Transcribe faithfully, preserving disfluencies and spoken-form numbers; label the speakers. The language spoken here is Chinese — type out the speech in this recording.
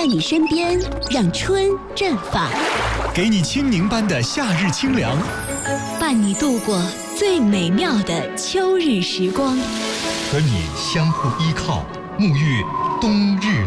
Speaker 1: 在你身边，让春绽放，
Speaker 2: 给你清宁般的夏日清凉，
Speaker 1: 伴你度过最美妙的秋日时光，
Speaker 3: 和你相互依靠，沐浴冬日